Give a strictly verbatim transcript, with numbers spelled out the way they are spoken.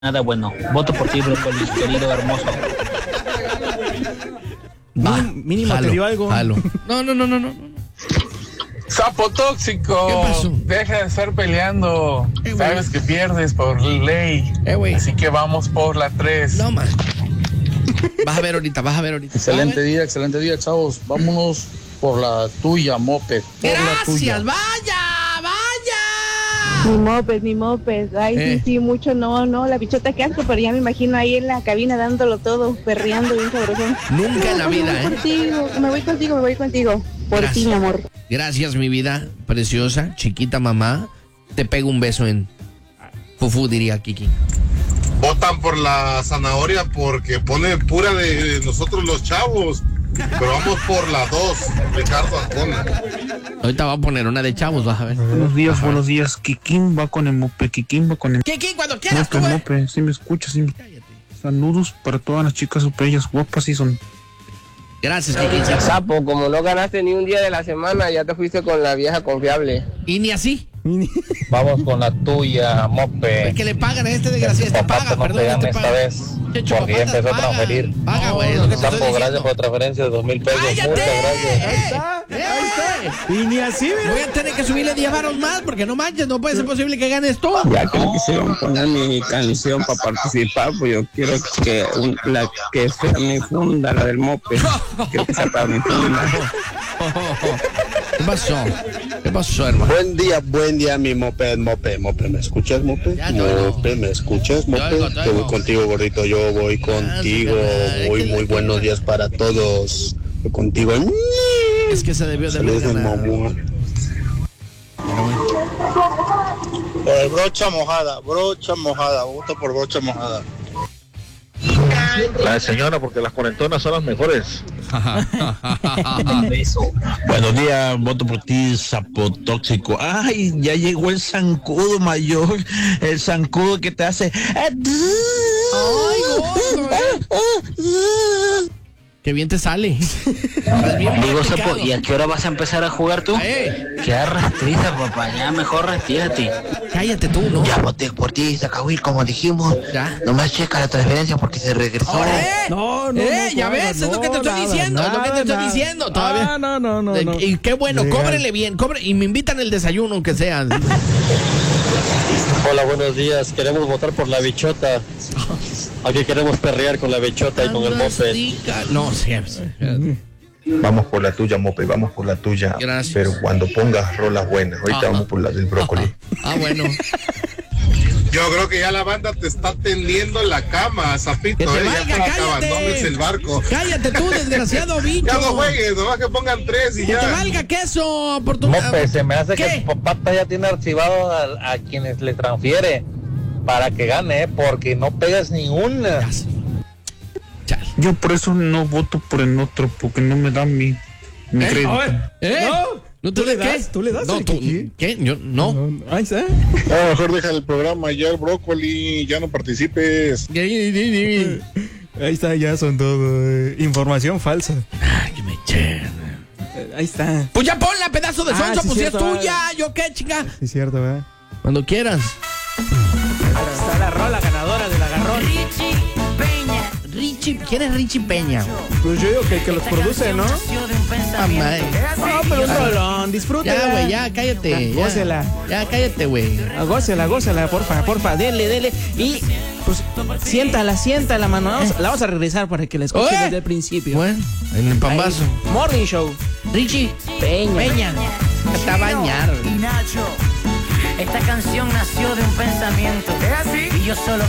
Nada bueno. Voto por ti, brócoli, querido hermoso. Va, mínimo jalo, te dio algo. Jalo. No, no, no, no, no. Sapo tóxico. ¿Qué pasó? Deja de estar peleando. Eh, Sabes que pierdes por ley. Eh, Así que vamos por la tres. No, man. Vas a ver ahorita, vas a ver ahorita. Excelente día, excelente día, chavos. Vámonos por la tuya, Moped. Por Gracias, la tuya. vaya, vaya. Mi moped, mi moped. Ay, Eh. sí, sí, mucho no, no. La bichota que asco, pero ya me imagino ahí en la cabina dándolo todo, perreando bien sabrosón. Nunca en la vida, Me voy ¿eh? contigo, me voy contigo, me voy contigo. Por Gracias. ti, mi amor. Gracias, mi vida preciosa, chiquita mamá. Te pego un beso en Fufu, diría Kiki. Votan por la zanahoria porque pone pura de nosotros los chavos. Pero vamos por la dos, Ricardo Arjona. Ahorita va a poner una de chavos, vas a ver. Buenos días, buenos días. Kikín va con el mope, Kikín va con el Kiki, cuando quieras, mope, tú, eh. mope. Sí me escuchas, sí me... Saludos para todas las chicas super ellas guapas y son. Gracias, Kiki. Sapo, como no ganaste ni un día de la semana, ya te fuiste con la vieja confiable. Y ni así. Vamos con la tuya, Moped. Es que le pagan a este desgraciado. Te paga, perdón, no te paga. Che, chupapata, paga. Paga, güey. es lo que te estoy diciendo. la transferencia de dos mil pesos. ¡Cállate! Ahí está, Eh, ahí está. Y ni así, mira. Voy a tener que subirle diez varos más porque no manches, no puede ser posible que ganes tú. Ya que me quisieron poner mi canción para participar, pues yo quiero que un- la que sea mi funda, la del mope. Quiero que sea para mi funda. ¿Qué pasó? ¿Qué pasó, hermano? Buen día, buen día, mi moped, moped, moped. ¿Me escuchas, moped? Ya, te oigo. Moped, ¿me escuchas, Te oigo, moped? te Yo voy oigo. contigo, gordito, yo voy contigo. madre, Muy, que muy la- buenos días para todos. Voy contigo. Es que se debió de haber Saludos, ganado. mamá. Eh, brocha mojada, brocha mojada. Voto por brocha mojada. La señora, porque las cuarentonas son las mejores. Buenos días, voto por ti, sapo tóxico. Ay, ya llegó el zancudo mayor, el zancudo que te hace. Qué bien te sale. Digo, Sapo, ¿y a qué hora vas a empezar a jugar tú? Eh, Qué arrastriza, papá. Ya mejor retírate. cállate tú, ¿no? Ya voté por ti, Sacahuil, como dijimos. Ya. Nomás checa la transferencia porque se regresó. ¿Eh? No, no, Eh, no, ya no, ves, es lo que te no, estoy nada, diciendo, es lo que te nada, estoy nada. diciendo todavía. Ah, no, no, no, Eh, no. Y qué bueno, Legal. cóbrele bien, cobre y me invitan el desayuno aunque sea. Hola, buenos días. Queremos votar por la bichota. Aquí queremos perrear con la bichota y con el moped. No, sí. Vamos por la tuya, moped, vamos por la tuya. Gracias. Pero cuando pongas rolas buenas, ahorita Ajá. vamos por la del brócoli. Ah, bueno. Yo creo que ya la banda te está tendiendo la cama, Zapito. Que te eh, valga, ya para que cállate. abandones el barco. Cállate tú, desgraciado bicho. Ya no juegues, nomás que pongan tres y Que te ya. valga queso por tu... Mope, se me hace ¿Qué? que tu papá ya tiene archivado a, a quienes le transfiere para que gane, ¿eh? Porque no pegas ni una. Ya sé. Chale. Yo por eso no voto por el otro, porque no me dan mi, mi crédito. ¿Eh? No, ¿No ¿tú le qué? das? ¿Tú le das No, al tú, Kiki? ¿qué? Yo, no. No, no, ahí está. No, mejor deja el programa ya el brócoli, ya no participes. Ahí está, ya son todo. eh, información falsa. Ay, que me echen. Eh, Ahí está. Pues ya ponla, pedazo de Ah, sonso, sí, pues si es cierto, tuya. ¿Yo qué, chica? Sí, es cierto, ¿verdad? Cuando quieras. Está la rola ganadora del agarrón. Richie, ¿quién es Richie Peña? Pues yo digo que el que los produce, ¿no? Mamá. No, pero un rolón, disfrútela. Ya, güey, ya, cállate. Ya, Gócela. Ya, cállate, güey. Ah, Gócela, gócela, porfa, porfa, dele, dele. Y pues siéntala, siéntala, mano. Vamos- la vamos a regresar para que la escuche Oye. desde el principio. Bueno, en el pambazo. Ahí. Morning Show. Richie Peña. Peña. Está a bañar. Y Nacho, esta canción nació de un pensamiento. Y yo solo